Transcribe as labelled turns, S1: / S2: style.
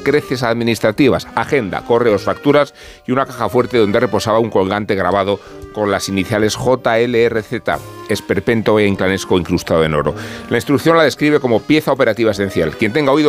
S1: creces administrativas, agenda, correos, facturas y una caja fuerte donde reposaba un colgante grabado con las iniciales JLRZ, esperpento e inclanesco incrustado en oro. La instrucción la describe como pieza operativa esencial. Quien tenga oído